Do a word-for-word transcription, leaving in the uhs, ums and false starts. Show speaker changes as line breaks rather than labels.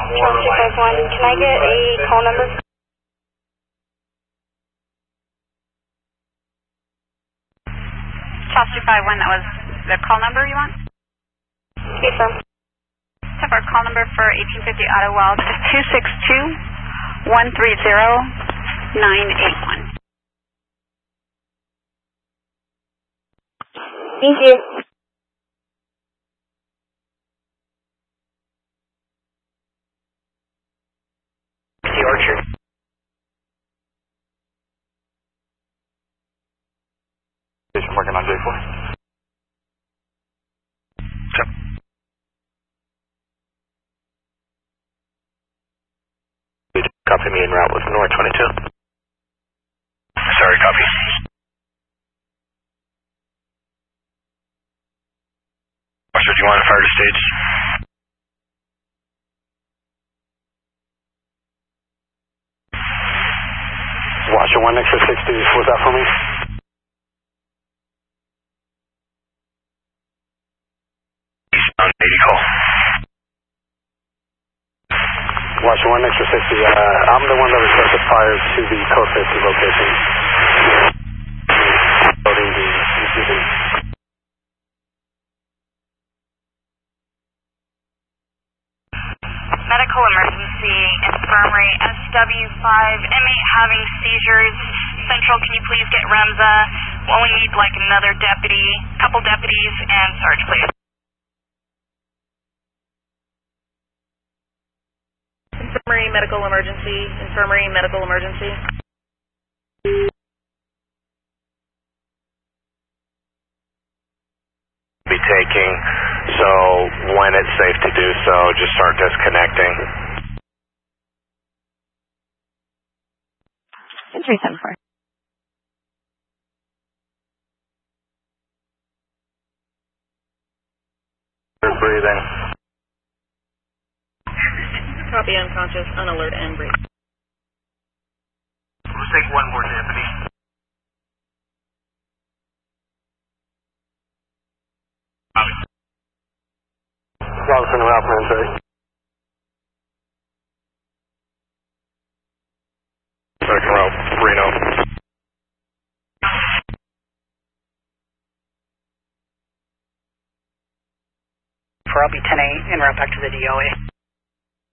Charles two five one, can I get a call number?
Charles two five one, that was the call number you want?
Yes, sir.
So our call number for eighteen fifty Auto Wild is two six two, one three zero, nine eight one.
Thank you.
The Orchard.
Station working on J four. Yep. Copy me en route with North twenty-two. Sorry, copy. Officer, do you want to fire to stage? Watcher one extra sixty, was that for me? Eastbound eighty call. Watcher one extra sixty, uh, I'm the one that requested fire to the code fifty location. Loading the U C V.
Medical emergency, infirmary, S W five, inmate having seizures. Central, can you please get Remza? We only need like another deputy, couple deputies, and Sarge, please.
Infirmary, medical emergency, infirmary, medical emergency.
Be taking, so when it's safe to do so, just start disconnecting.
three seven four.
Breathing.
Copy, unconscious, unalert, and breathe.
We'll take one more deputy.
Robinson, Ralph Mansory. Second Ralph, Reno.
For I'll be ten eight, en route back to the D O A.